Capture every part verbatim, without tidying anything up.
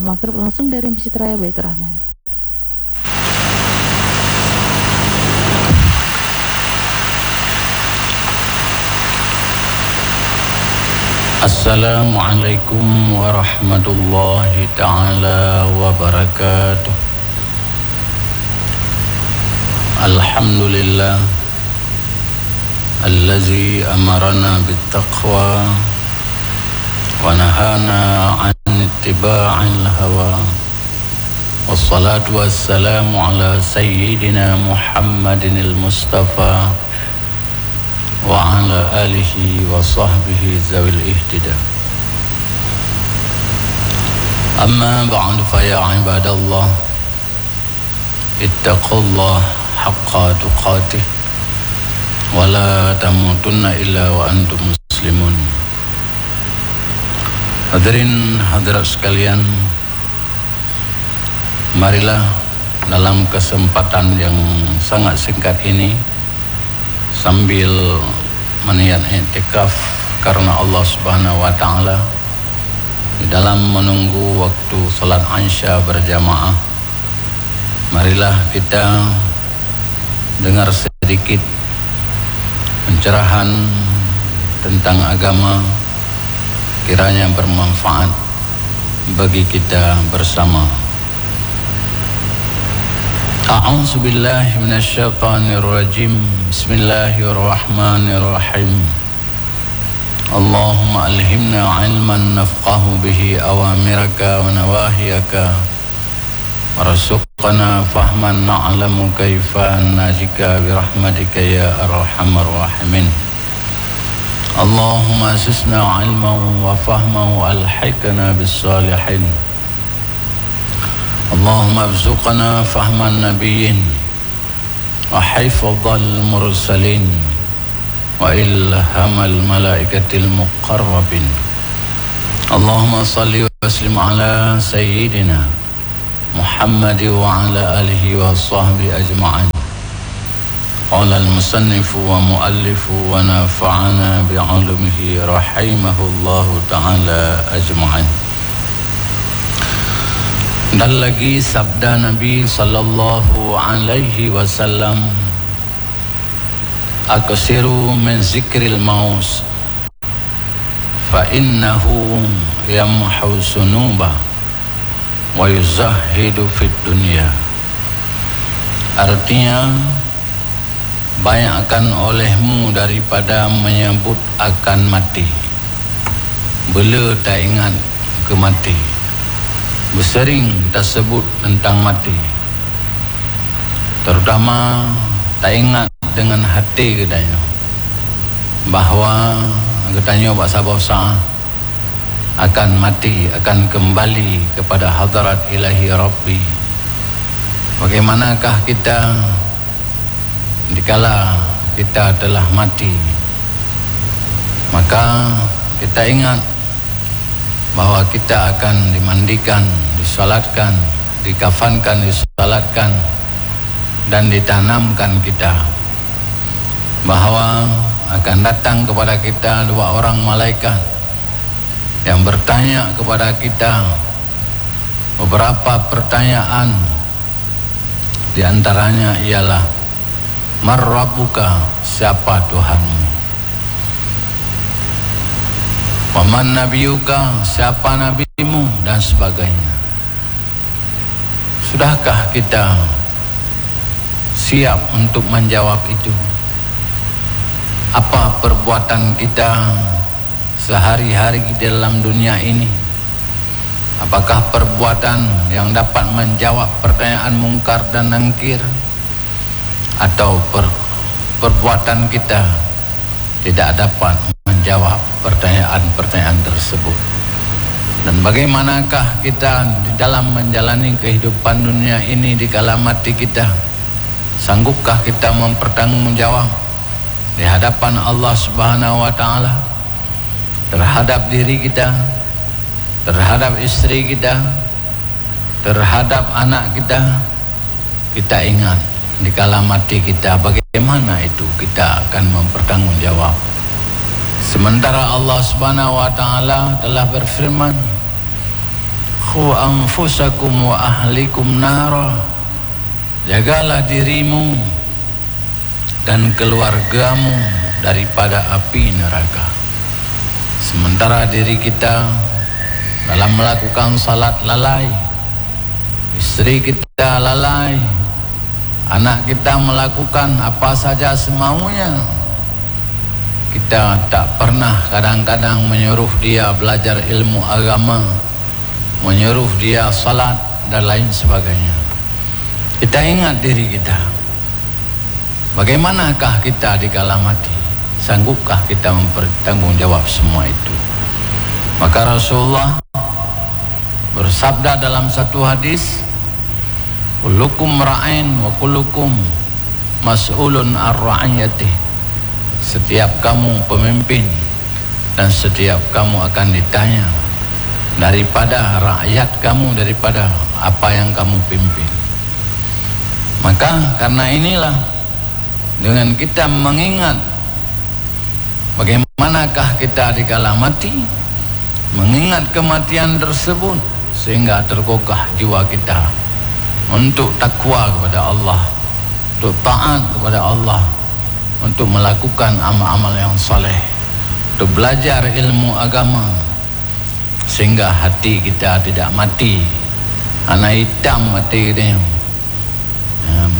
Maghrib langsung dari Masjid Raya Baitur Rahman. Assalamualaikum warahmatullahi ta'ala wabarakatuh. Alhamdulillah allazi amarana bittaqwa wa nahana an ittiba'il hawa. Wassalatu wassalamu ala sayyidina Muhammadin al-Mustafa wa ala alihi wa sahbihi zawil ihtida. Amma ba'du fa ya ibadallah, ittaqullah haqqa tuqatih wa la tamutunna illa wa antum muslimun. Hadirin hadirat sekalian, marilah dalam kesempatan yang sangat singkat ini, sambil meniat i'tikaf karena Allah Subhanahu wa taala, di dalam menunggu waktu salat Isya berjamaah, marilah kita dengar sedikit pencerahan tentang agama, kiranya bermanfaat bagi kita bersama. A'udzu billahi minasyaitonir rajim. Bismillahirrahmanirrahim. Allahumma alhimna ilman nafqahu bihi awamiraka wa nawahiyaka, warzuqna fahman na'lamu kaifa najika birahmatika ya arhamar rahimin. Allahumma asisna ilman wa fahman wa alhiqna bis salihin. Allahumma arzuqna fahman nabiyyin wa hifdzal mursalin wa ilhamal malaikatil muqarrabin. Allahumma salli wa sallim ala sayyidina Muhammad wa ala alihi wa sahbihi ajma'in. Qala al-musannifu wa muallifu wa nafa'ana bi'ulumihi rahimahullahu ta'ala ajma'in. Dan lagi sabda Nabi sallallahu alaihi wasallam, aqsiru min zikril maus fa innahu yamhu sunuba wa yuzahidu fid dunya. Artinya, banyakkan olehmu daripada menyebut akan mati, bela tak ingat ke mati. Bersering tersebut tentang mati, terutama tak ingat dengan hati katanya, bahawa katanya bangsa-bangsa akan mati, akan kembali kepada hadarat ilahi Rabbi. Bagaimanakah kita dikala kita telah mati? Maka kita ingat bahawa kita akan dimandikan, disalatkan, dikafankan, disalatkan, dan ditanamkan kita, bahawa akan datang kepada kita dua orang malaikat yang bertanya kepada kita beberapa pertanyaan. Di antaranya ialah, Man Rabbuka, siapa Tuhanmu? Waman nabiyuka, siapa nabimu, dan sebagainya. Sudahkah kita siap untuk menjawab itu? Apa perbuatan kita sehari-hari di dalam dunia ini? Apakah perbuatan yang dapat menjawab pertanyaan mungkar dan nangkir? Atau per, perbuatan kita tidak dapat menjawab pertanyaan-pertanyaan tersebut? Dan bagaimanakah kita di dalam menjalani kehidupan dunia ini di kala mati kita? Sanggupkah kita mempertanggungjawab di hadapan Allah Subhanahu wa taala terhadap diri kita, terhadap istri kita, terhadap anak kita? Kita ingat di kala mati kita, bagaimana itu kita akan mempertanggungjawab. Sementara Allah Subhanahu wa taala telah berfirman, Khu anfusakum wa ahlikum nara. Jagalah dirimu dan keluargamu daripada api neraka. Sementara diri kita dalam melakukan salat lalai, istri kita lalai, anak kita melakukan apa saja semaunya. Kita tak pernah kadang-kadang menyuruh dia belajar ilmu agama, menyuruh dia salat dan lain sebagainya. Kita ingat diri kita, bagaimanakah kita di kala mati? Sanggupkah kita mempertanggungjawab semua itu? Maka Rasulullah bersabda dalam satu hadis, kullukum ra'in wa kullukum mas'ulun ar-ra'iyatih. Setiap kamu pemimpin dan setiap kamu akan ditanya daripada rakyat kamu, daripada apa yang kamu pimpin. Maka karena inilah, dengan kita mengingat bagaimanakah kita di kala mati, mengingat kematian tersebut, sehingga tergugah jiwa kita untuk takwa kepada Allah, untuk taat kepada Allah, untuk melakukan amal-amal yang soleh, untuk belajar ilmu agama, sehingga hati kita tidak mati, anak hitam hati kita. um.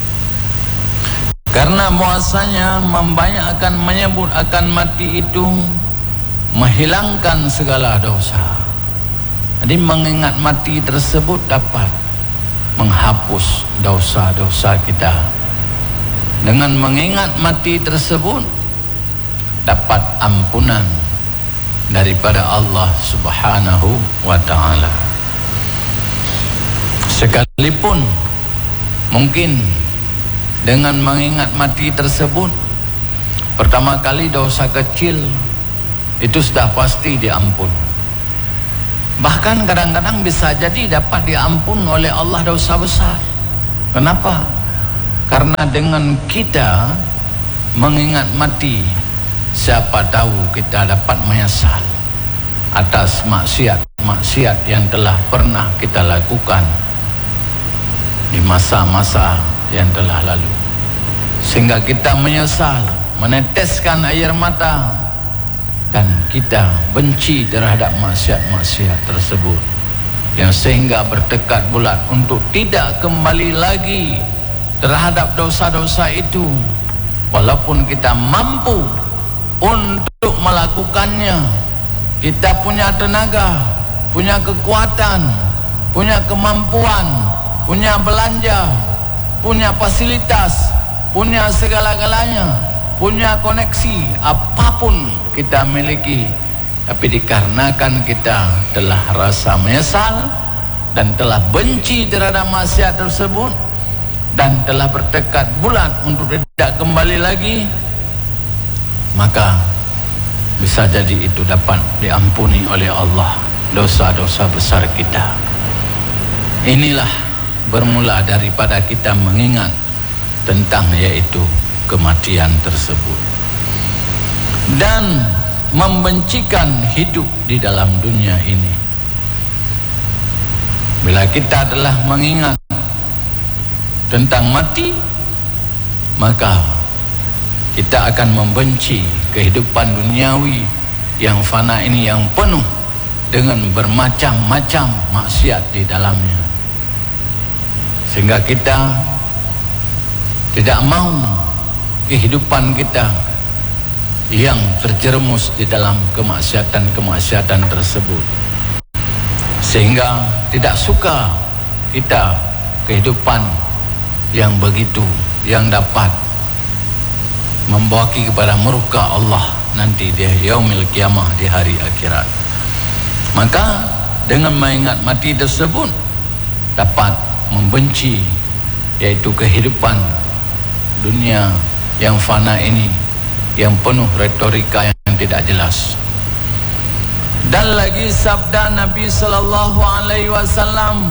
Karena bahasanya membanyakkan menyebut akan mati itu menghilangkan segala dosa. Jadi mengingat mati tersebut dapat menghapus dosa-dosa kita. Dengan mengingat mati tersebut dapat ampunan daripada Allah Subhanahu wa ta'ala. Sekalipun mungkin dengan mengingat mati tersebut, pertama kali dosa kecil itu sudah pasti diampun. Bahkan kadang-kadang bisa jadi dapat diampun oleh Allah dosa besar. Kenapa? Karena dengan kita mengingat mati, siapa tahu kita dapat menyesal atas maksiat-maksiat yang telah pernah kita lakukan di masa-masa yang telah lalu, sehingga kita menyesal, meneteskan air mata, dan kita benci terhadap maksiat-maksiat tersebut, yang sehingga bertekad bulat untuk tidak kembali lagi terhadap dosa-dosa itu, walaupun kita mampu untuk melakukannya. Kita punya tenaga, punya kekuatan, punya kemampuan, punya belanja, punya fasilitas, punya segala-galanya, punya koneksi, apapun kita miliki, tapi dikarenakan kita telah rasa menyesal dan telah benci terhadap maksiat tersebut, dan telah bertekad bulat untuk tidak kembali lagi, maka bisa jadi itu dapat diampuni oleh Allah dosa-dosa besar kita. Inilah bermula daripada kita mengingat tentang yaitu kematian tersebut, dan membencikan hidup di dalam dunia ini. Bila kita telah mengingat tentang mati, maka kita akan membenci kehidupan duniawi yang fana ini, yang penuh dengan bermacam-macam maksiat di dalamnya, sehingga kita tidak mau kehidupan kita yang terjerumus di dalam kemaksiatan-kemaksiatan tersebut, sehingga tidak suka kita kehidupan yang begitu, yang dapat membawa kepada murka Allah nanti di yaumil kiamah, di hari akhirat. Maka dengan mengingat mati tersebut dapat membenci yaitu kehidupan dunia yang fana ini, yang penuh retorika yang tidak jelas. Dan lagi sabda Nabi sallallahu alaihi wasallam,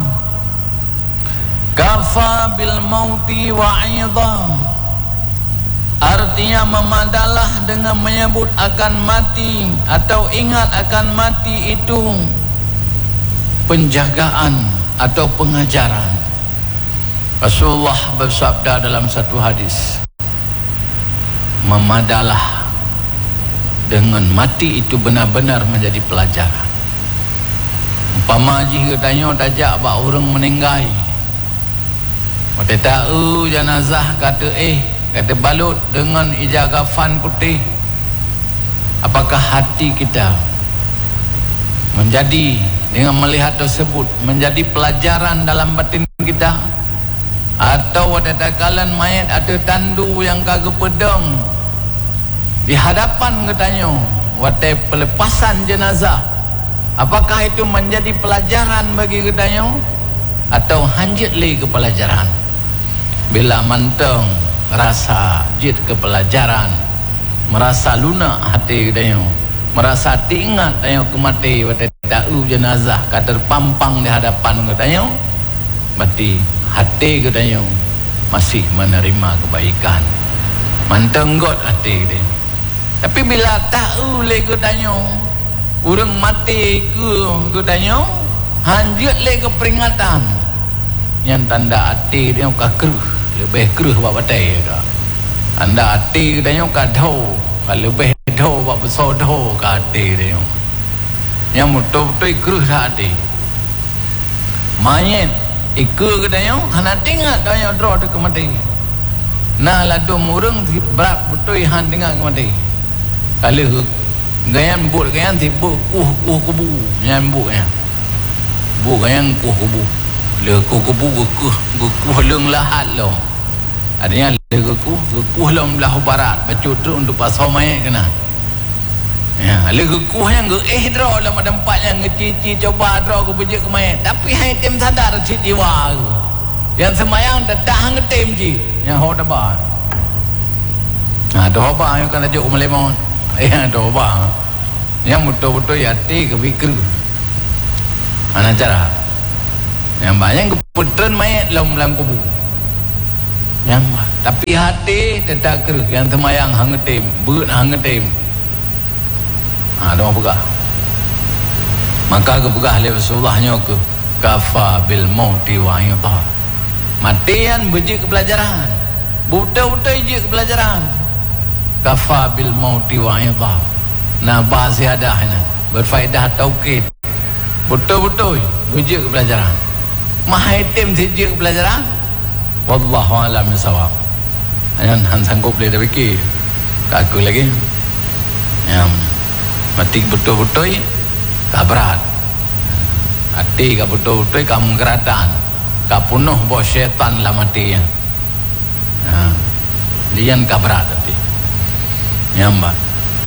kafa bil mauti wa'idha, artinya memadalah dengan menyebut akan mati atau ingat akan mati itu penjagaan atau pengajaran. Rasulullah bersabda dalam satu hadis, memadalah dengan mati itu benar-benar menjadi pelajaran. Umpama jika tanya tajak bak orang meninggal, mata tahu jenazah kata eh kata balut dengan ijaz kafan putih, apakah hati kita menjadi dengan melihat tersebut menjadi pelajaran dalam batin kita, atau ada takalan mayat atau tandu yang kagak pedang di hadapan katanya watai pelepasan jenazah, apakah itu menjadi pelajaran bagi katanya atau hanjit li ke pelajaran? Bila manteng rasa jit ke pelajaran, merasa lunak hati katanya, merasa tingat katanya kemati watai tahu jenazah kata terpampang di hadapan katanya, berarti hati katanya masih menerima kebaikan, mantenggot hati dia. Tapi bila tahu le katanya orang mati ke katanya hanjut le ke peringatan, yang tanda hati dia ka keruh, lebih keruh buat batai ke anda hati katanya ka dhau, ka lebih dhau buat besar dhau ka hati dia, yang betul-betul keruh hati. Mayat ikut katanya hana tinggal katanya draw tu kemati. Nah ladu murung berat betul han tinggal kemati. Kalau gayan buk gayan ti buk kuh kuh kubu nyan buk ya. Buk gayan kuh kubu. Le kuh kubu kuh kuh leung lahat lo. Adanya le kuh kuh leung belah barat bacut tu untuk pasau mayat kena. Ya, le kuh yang ge eh draw dalam tempat yang ngecici coba draw ke bejek ke mayat. Tapi hai tim sadar cik jiwa. Yang semayang dah ngetim ji. Yang ho tabah. Nah, doa apa yang kan tajuk melemon. Eh, doa apa? Yang betul-betul hati ke fikir. Mana cara? Yang banyak keputran mayat dalam dalam kubur. Yang tapi hati tetap ker yang semayang hangetim, beut hangetim. Ah, doa pegah. Maka ke pegah le Rasulullahnya ke kafa bil mauti wa yudha. Matian bejik pelajaran. Buta-buta ijik pelajaran. Kafa bil mauti wa yudha. Nah baziadah ini berfaedah taukid. Betul-betul bejik pelajaran. Mahaitim sijik pelajaran. Wallahu a'lam bissawab. Ayan han sanggup le dah fikir. Tak aku lagi. Yang mati betul-betul tak berat. Hati ka betul-betul kamu geratan. Ka penuh bos syaitan lah mati yang. Ha. Lian ka berat hati. Nyambat.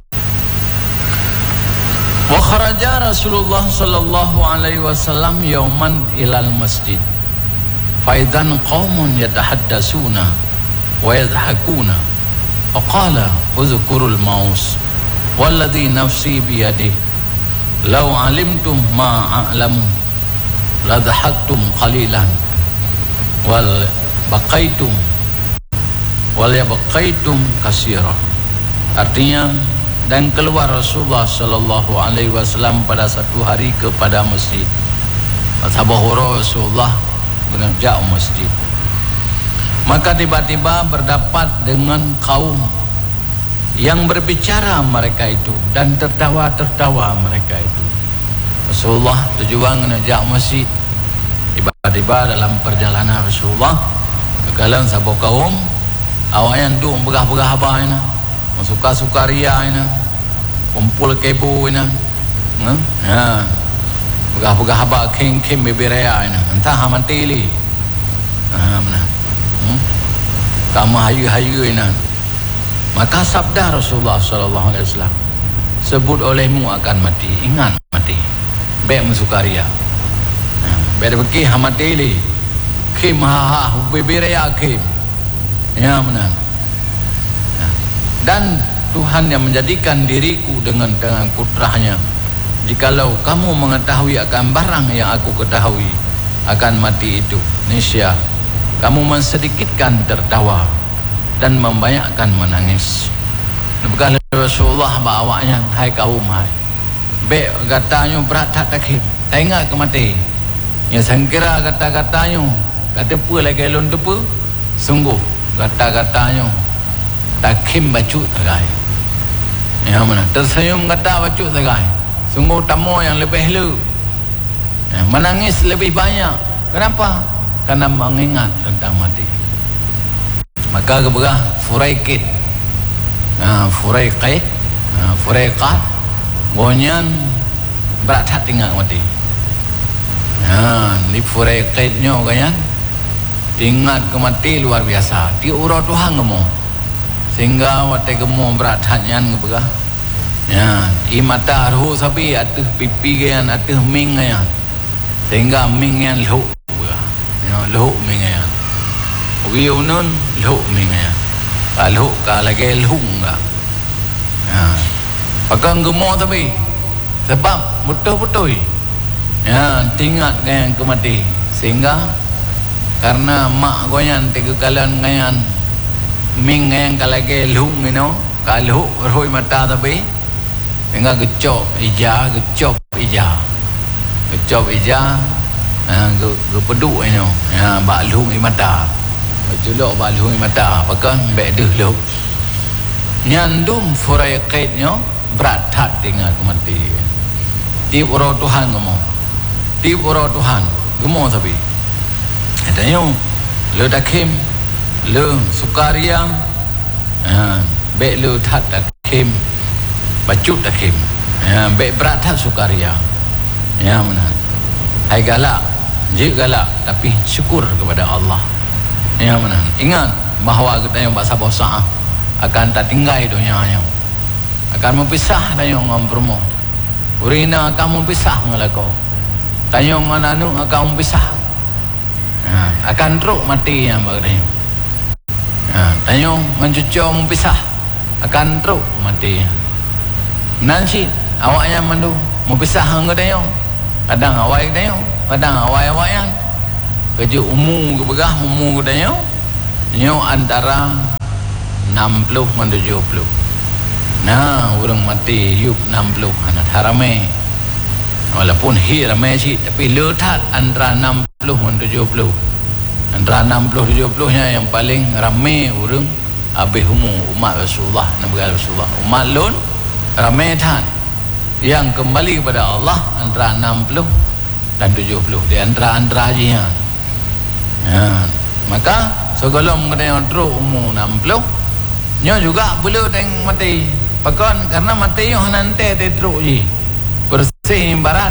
Wa kharaja Rasulullah sallallahu alaihi wasallam yauman ilal masjid. Fa idzan qaumun yatahaddatsuna wa yadhakuna. Fa qala uzkurul maus walladhi nafsi bi yadihi law alimtum ma a'lamu la dhahaktum qalilan wal baqaitum wal yabqaitum katsira. Artinya, dan keluar Rasulullah sallallahu alaihi wasallam pada satu hari kepada masjid. Sahabat Rasulullah mengerjak masjid. Maka tiba-tiba berdapat dengan kaum yang berbicara mereka itu dan tertawa-tertawa mereka itu. Rasulullah tujuan mengerjak masjid. Tiba-tiba dalam perjalanan Rasulullah kekalan sahabat kaum awayan duk begah-begah abah ini. Suka-suka ria ini, kumpul kebo ini, ha, pegah-pegah habak king-king beberea ini, entah mati li, ha mana, hmm? Kamu hayu-hayu ini, maka sabda Rasulullah Sallallahu Alaihi Wasallam, sebut olehmu akan mati, ingat mati, baik mensuka ria, ha, baik pergi hamati li, kim ha ha beberea kim, ya mana. Dan Tuhan yang menjadikan diriku dengan dengan kudrahnya. Jikalau kamu mengetahui akan barang yang aku ketahui akan mati itu, niscaya kamu mensedikitkan tertawa dan membanyakkan menangis. Bukan Rasulullah bawanya hai kaum hai. Be katanya berat tak takim. tak ingat ke mati. Yang sangkira kata-katanya tak tepa lagi elon tepa. Sungguh kata-katanya takim bacuk terai. Yang mana tersenyum kata bacuk terai. Sungguh tamu yang lebih lu. Ya, menangis lebih banyak. Kenapa? Karena mengingat tentang mati. Maka keberah furaikit, ha, furaikit, ha, furaikat, gonyan berat hati ingat mati. Ha, ni furaikitnya kan, ingat ke mati luar biasa. Ti urut Tuhan gemo, sehingga wate gemo berat hatian keberah. Ya, i mata roh sapi atuh pipi kan atuh ming kan, sehingga ming yang lho, ya lho ming kan. Ubi unun lho ming ya. Kalau ka lagi lhung ka. Ha. Pakai gemuk tapi sebab betul-betul. Ya, tingat kan ke mati. Sehingga karena mak goyan tiga kalan ngayan ming yang ka lagi lhung you know, kalau roi mata tapi sehingga gecop ija, gecop ija. Gecop ija, ha ge ge peduk you know. Ya, bak lhung i mata. Julok baluh mata pakan bek dulu nyandum furaiqitnya berat hat tinggal ke mati. Tiap orang Tuhan gemo, tiap orang Tuhan gemo tapi katanya lu takim lu sukaria ha bek lu hat takim bacut takim ha bek berat hat sukaria ya mana hai galak je galak tapi syukur kepada Allah. Ya mana? Ingat bahawa kita yang bahasa bosa akan tak tinggal dunia, akan mempisah dan yang ngompromo. Urina akan mempisah ngelako. Tanya ngananu akan mempisah. Ha, akan teruk mati yang bagainya. Ha, tanya mencucu mempisah akan teruk mati. Nanti awaknya mandu mempisah ngadanya. Kadang awak tanya, kadang awak awak yang kerja umum ke begah umum ke tanya nyo antara enam puluh dan tujuh puluh. Nah orang mati yuk enam puluh anak harame walaupun hi ramai sih tapi letak antara enam puluh dan tujuh puluh. Antara enam puluh tujuh puluh nya yang paling ramai orang habis umum umat Rasulullah Nabi Rasulullah umat lun ramai tan yang kembali kepada Allah antara enam puluh dan tujuh puluh di antara-antara aja. Ya, maka sebelum kena teruk umur enam puluh nyo juga boleh teng mati pakon karena mati yo nanti te teruk je bersih barat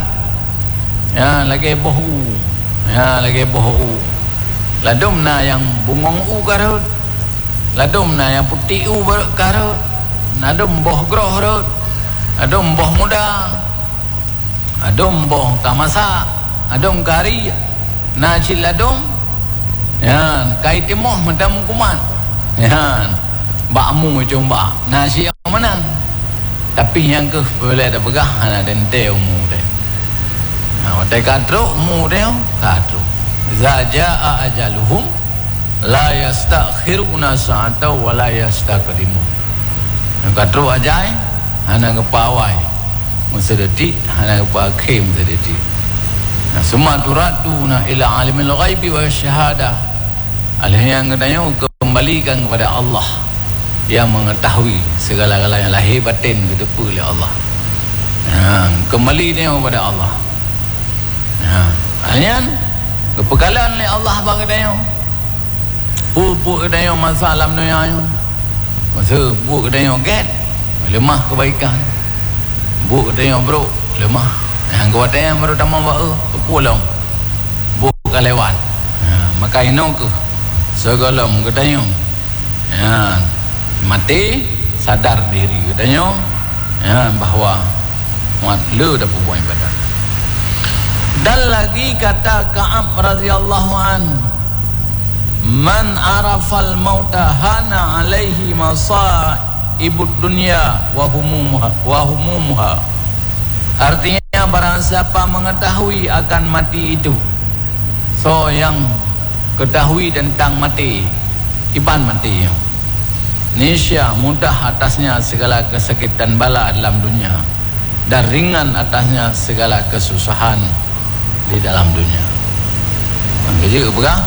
ya lagi bohu ya lagi bohu ladum na yang bungong u karut ladum na yang putih u karut nadum boh groh rut adum boh muda adum boh kamasa adum kari na ciladum ya kai timoh madam kuman ya bakmu coba nasi yang menang tapi yang ke boleh ada begah ana dente umu de ha wate katro umu de katro za jaa ajaluhum la yastakhiruna sa'ata wa la yastaqdimu katro ajai ana ngepawai musedeti ana ngepakem sedeti. Nah, semua turaduna ila alimil ghaibi wa syahadah. Alih yang katanya kembalikan kepada Allah yang mengetahui segala-galanya lahir batin kedepa oleh Allah. Nah, kembali dia kepada Allah. Nah, alian kepekalan oleh Allah bagi dia. Pupuk dia masalah dunia. Masa pupuk dia get lemah kebaikan. Pupuk dia bro lemah. Yang kau ada yang baru tamam baru pulang buka lewat ha, maka ino ke segala mengedanya ya, mati sadar diri kedanya ya, bahawa mat lu dah buat ibadat. Dan lagi kata Ka'ab radhiyallahu an man arafal mauta hana alaihi masaibud dunya wa humumuha wa humumuha. Artinya barang siapa mengetahui akan mati itu, so yang ketahui tentang mati iban mati nisya mudah atasnya segala kesakitan bala dalam dunia dan ringan atasnya segala kesusahan di dalam dunia. Kerja berah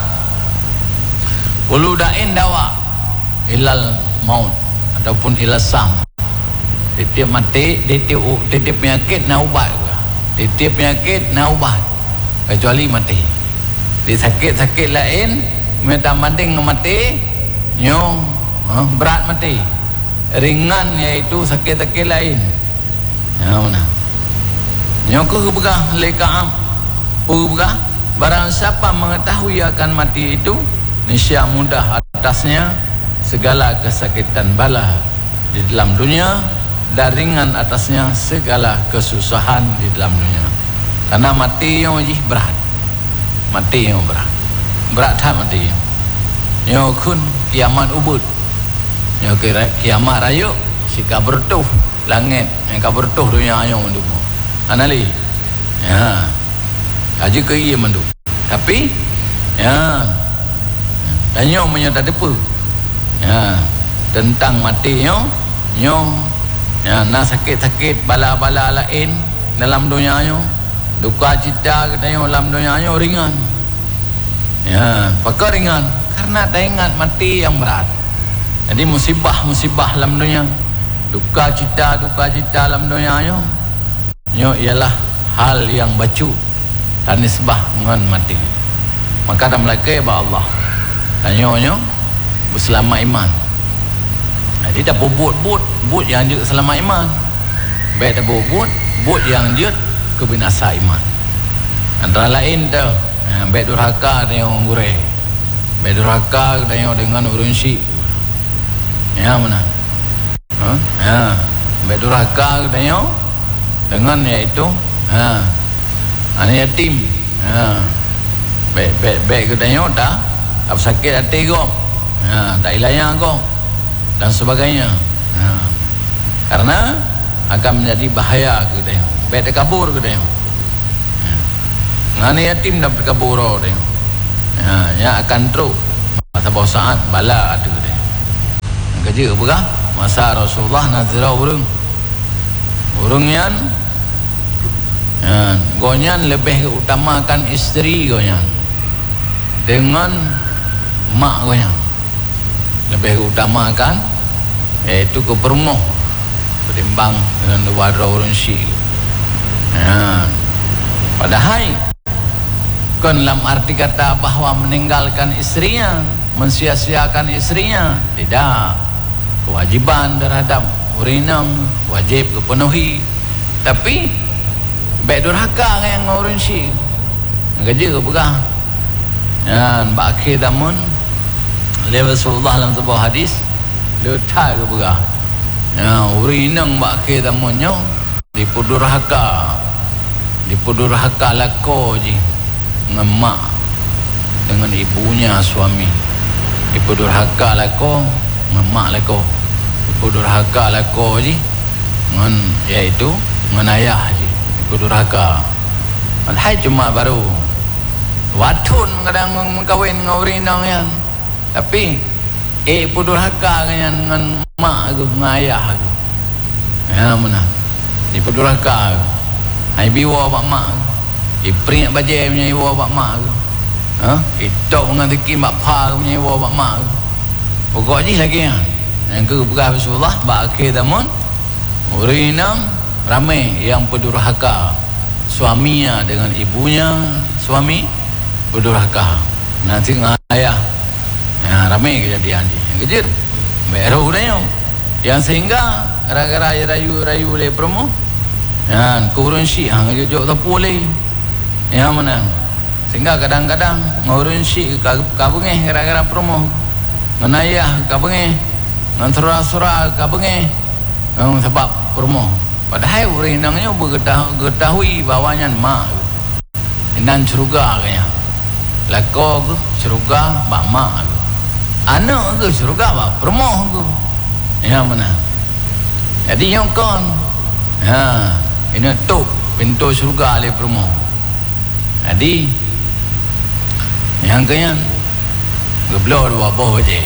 ulu dain dawa ilal maut ataupun ilal sam. Titip mati, titip titip penyakit na ubat juga. Titip penyakit na ubat kecuali mati. Di sakit-sakit lain minta banding mati nyo huh, berat mati. Ringan iaitu sakit-sakit lain. Ya mana? Nyo ke begah lekaam. Begah barang siapa mengetahui akan mati itu niscaya mudah atasnya segala kesakitan bala di dalam dunia dan ringan atasnya segala kesusahan di dalam dunia. Karena mati yang jih berat. Mati yang berat. Berat tak mati. Yang kun kiamat ubud. Yang kira kiamat raya si kabertuh langit yang kabertuh dunia yang mendumu. Anali. Ya. Aja ke ia mendu. Tapi ya dan yang menyata depa. Ya. Tentang mati yang nyo ya, nak sakit-sakit bala-bala lain dalam dunia nyo, duka cita katanya dalam dunia nyo ringan. Ya, pakar ringan karena tak ingat mati yang berat. Jadi musibah-musibah dalam dunia, duka cita, duka cita dalam dunia nyo, nyo ialah hal yang bacu dan nisbah dengan mati. Maka dalam lagi ba Allah. Dan nyo nyo berselamat iman. Jadi dah bubut-but but yang dia selamat iman. Baik dah bubut but yang dia kebinasa iman. Antara lain tu ha, baik durhaka dengan gureh. Baik durhaka dengan urun syik. Ya mana? Ha? Ha. Baik durhaka dengan dengan iaitu ha. Anak yatim. Ha. Baik baik baik katanya dah apa sakit hati kau. Ha, tak ilayang kau. Dan sebagainya. Ha. Karena akan menjadi bahaya ke dia. Baik dia kabur ke dia. Ha. Ngani yatim dah berkabur dia. Ha, yang akan teruk masa bawa saat bala ada ke dia. Kerja berah masa Rasulullah nazira urung. Urung yang ha, gonyan lebih utamakan isteri gonyan dengan mak gonyan. Lebih utamakan iaitu ke perumuh berimbang dengan dua orang syik. Ya. Padahal kan dalam arti kata bahawa meninggalkan istrinya, mensia-siakan istrinya, tidak. Kewajiban terhadap urinang wajib kepenuhi. Tapi baik durhaka yang orang syik. Kerja ke begah. Ya, baki damun Lepas Rasulullah dalam sebuah hadis letak ke berah ya, urinang bakir tamunya di pudurhaka di pudurhaka lako je dengan mak dengan ibunya suami di pudurhaka lako dengan mak lako di pudurhaka lako je dengan iaitu dengan ayah je di pudurhaka. Padahal cuma baru watun kadang mengkawin dengan urinang yang tapi eh pudurhaka dengan, dengan mak aku, dengan ayah aku. Ya mana? Di pudurhaka aku. Hai biwa pak mak aku. Ipring bajai punya iwa pak mak aku. Ha? Itok dengan teki mak pa punya iwa pak mak aku. Pokok ni lagi ya. Yang ke berah Rasulullah ba'akhir tamun urinang ramai yang pudurhaka suaminya dengan ibunya suami pudurhaka. Nanti dengan ayah. Ya, ramai kejadian ni. Yang kejir merah dah yang sehingga gara-gara rayu-rayu oleh promo ya kurun syik hang jujur tak boleh ya mana sehingga kadang-kadang ngurun syik kabengeh gara-gara promo menayah kabengeh ngantura-sura kabengeh sebab promo padahal urinangnya berketahui bawanya mak inan syurga kaya lako ke syurga bak mak anak ke syurga bak promo ke ya mana jadi yang kon ha ini top pintu syurga le promo jadi yang kaya ngeblor wabah je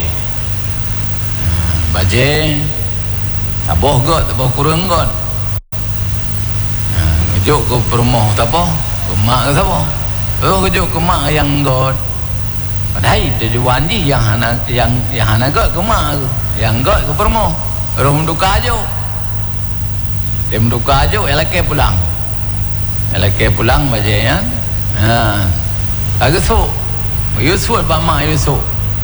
baje taboh got taboh kurang got ha ngejok ke promo taboh ke mak ke taboh oh kerja ke mak yang got padahal tujuan dia yang hana yang yang hana got ke mak tu yang got ke permo rom duka aja dem duka aja elake pulang elake pulang bajayan ha kagak sok Yusuf pak mak Yusuf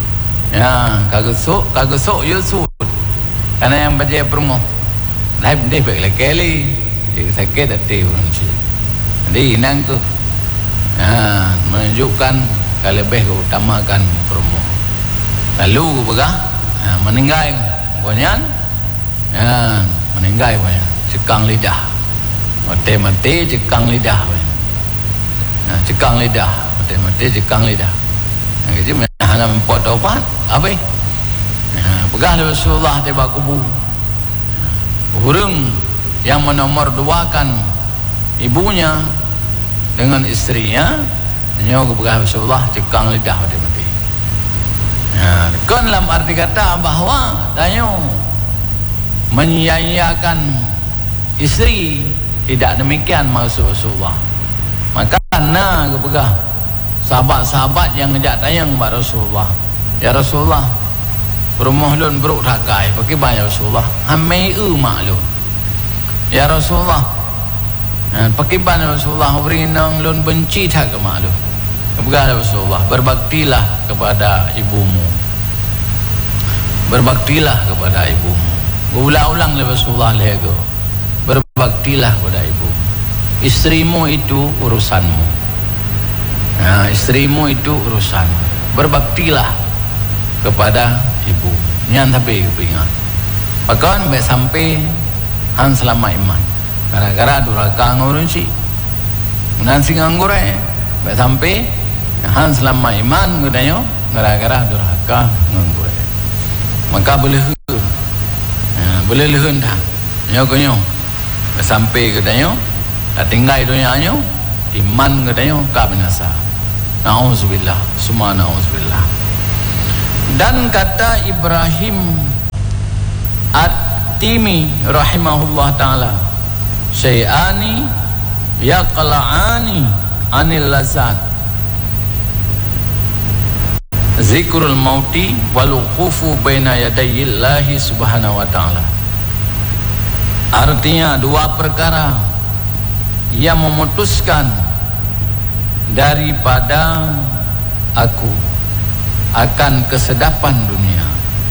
ya kagak sok kagak sok Yusuf karena yang baca permo lai dia balik kali dia sakit hati orang sih jadi inang tu ha, menunjukkan kalau lebih keutamakan promo lalu begah ha, meninggal konyan ha, meninggal banyak cekang lidah mati-mati cekang lidah ha, cekang lidah mati-mati cekang lidah jadi hanya membuat obat apa ha, begah Rasulullah tiba kubu burung yang menomor duakan ibunya dengan istrinya nyo kepada Rasulullah cekang lidah mati-mati. Nah, kan dalam arti kata bahawa tanyo menyia-nyiakan istri tidak demikian maksud Rasulullah. Maka na kepada sahabat-sahabat yang ngejak tayang kepada Rasulullah. Ya Rasulullah, rumah lun beruk rakai pakai banyak Rasulullah. Hamai u maklum. Ya Rasulullah, pakai banyak Rasulullah berinang lun benci tak ke maklum. Kepada Rasulullah, berbaktilah kepada ibumu. Berbaktilah kepada ibumu. Berulang-ulang oleh Rasulullah lego. Berbaktilah kepada ibumu. Istrimu itu urusanmu. Nah, istrimu itu urusanmu. Berbaktilah kepada ibu. Nyan tapi kepingat. Bahkan sampai sampai han selama iman. Gara-gara duraka ngurun si. Menan sing anggure. Sampai sampai han selama iman gudanyo gara-gara duraka ngurun. Maka boleh ya, boleh lehun dah. Nyo konyo. Sampai gudanyo dah tinggal dunia nyo iman gudanyo ka binasa. Nauzubillah. Semua nauzubillah. Dan kata Ibrahim At-Timi rahimahullah ta'ala, syai'ani yaqla'ani anil lazat, zikrul mauti wal wuqufu baina yadayillahi subhanahu wa ta'ala. Artinya dua perkara yang memutuskan daripada aku akan kesedapan dunia.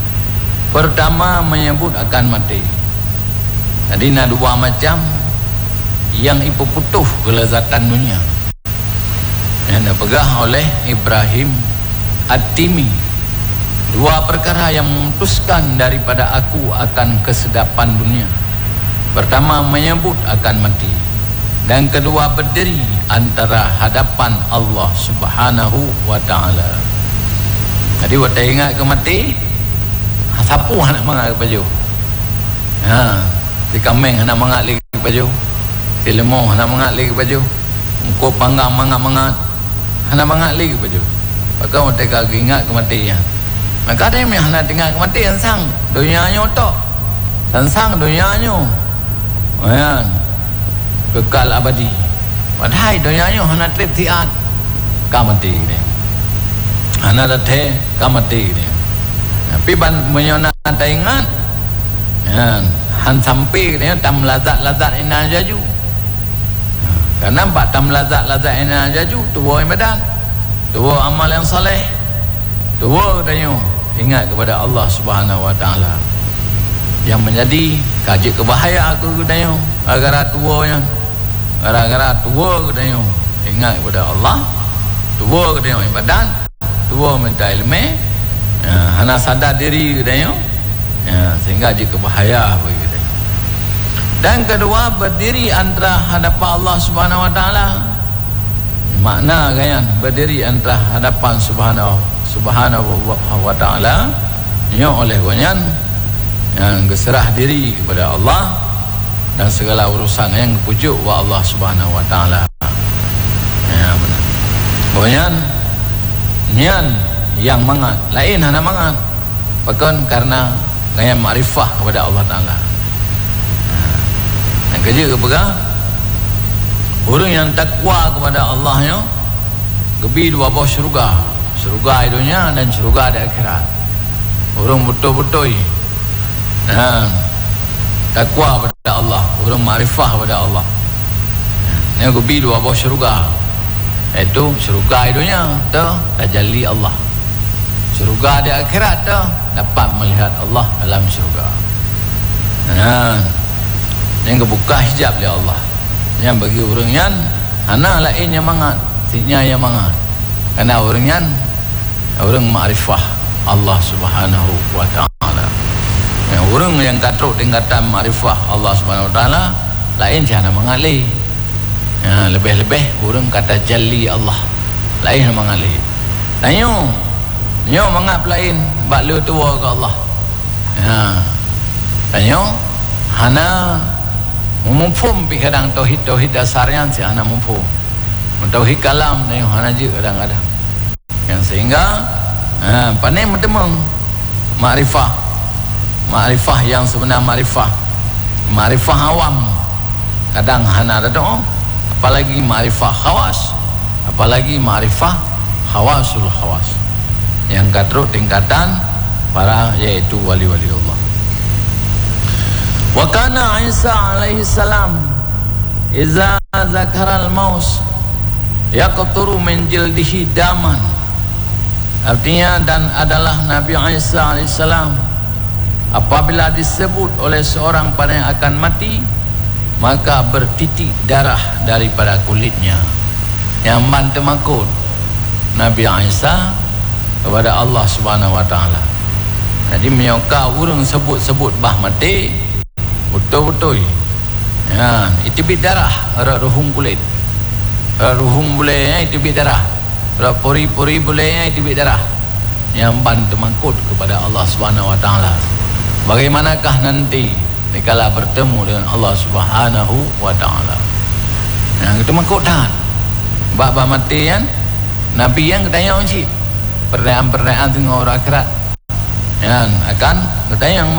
Pertama menyebut akan mati. Jadi ada dua macam yang ipu putuh kelezatan dunia yang dipegah oleh Ibrahim At-Timi. Dua perkara yang memutuskan daripada aku akan kesedapan dunia. Pertama menyebut akan mati, dan kedua berdiri antara hadapan Allah Subhanahu wa ta'ala. Jadi waktu ingat ke mati, sapu nak mangat ke baju. Ha, si kambing nak mangat lagi ke baju. Si lemau nak mangat lagi ke baju. Engkau panggang mangat-mangat, nak mangat lagi ke baju. Maka waktu kau ingat ke mati ya. Maka ada yang nak ingat ke mati yang sang dunianya otak. Dan sang dunianya. Ya. Kekal abadi. Padahal dunianya nak trip tiat. Kau mati ni. Anak datang kamati ni. Tapi ban menyona taingan. Ya, han sampai ni tam lazat-lazat ina jaju. Karena nampak tam lazat-lazat ina jaju tua ibadat. Tua amal yang soleh. Tua katanya ingat kepada Allah Subhanahu wa taala. Yang menjadi kaji kebahaya aku katanya. Gara-gara tuanya. Gara-gara tua katanya ingat kepada Allah. Tua katanya ibadat. Dua minta ilmu ya, hana sadar diri katanya ya, sehingga jika bahaya begitu. Dan kedua berdiri antara hadapan Allah Subhanahu wa taala. Makna kan berdiri antara hadapan Subhanahu Subhanahu wa taala nya oleh gonyan yang berserah diri kepada Allah dan segala urusan yang kepujuk wa Allah Subhanahu wa taala. Ya benar. Gonyan nian yang mangat lain hana mangat bahkan karena gaya makrifah kepada Allah Ta'ala. Yang kerja kepada orang yang takwa kepada Allah nya gebi dua buah syurga, syurga di dunia dan syurga di akhirat. Orang betul-betul nah, takwa pada Allah, orang makrifah pada Allah. Ini gebi dua buah syurga, iaitu syurga di dunia tu tajalli Allah, syurga di akhirat tu dapat melihat Allah dalam syurga. Nah, yang kebuka hijab oleh Allah, yang bagi orang yang hana lain yang mangat, siknya yang mangat, karena orang yang orang makrifah Allah Subhanahu wa taala. Yang orang yang katruk tingkatan makrifah Allah Subhanahu wa taala lain jangan mengalih. Ya, lebih-lebih orang kata jalli Allah, lain mengalih. Tanyo nyo mangap lain bak lu tua ke Allah. Ya. Tanyo hana mumfum pi kadang tauhid tauhid dasarnya si hana mumfum. Tauhid kalam ni hana je kadang-kadang. Yang sehingga ha pandai mentemung makrifah. Makrifah yang sebenar makrifah. Makrifah awam kadang hana ada doa, apalagi makrifah khawas, apalagi makrifah khawasul khawas. Yang katruk tingkatan para yaitu wali-wali Allah. Wa kana Isa alaihi salam iza zakara al-maus yaqturu min jildihi daman. Artinya, dan adalah Nabi Isa alaihi salam apabila disebut oleh seorang pada yang akan mati, maka bertitik darah daripada kulitnya. Yang bantu makut Nabi Isa kepada Allah Subhanahu wa taala. Jadi menyoka urang sebut-sebut bah mati betul-betul. Ya, itu bit darah, ruhum kulit. Ruhum boleh itu bit darah. Pori-pori boleh itu bit darah. Yang bantu makut kepada Allah Subhanahu wa taala. Bagaimanakah nanti dikala bertemu dengan Allah Subhanahu wa taala. Nah, kita makut dah. Bab mati kan Nabi yang ketanya uji pertanyaan-pertanyaan tengah orang akhirat. Ya, akan ketanya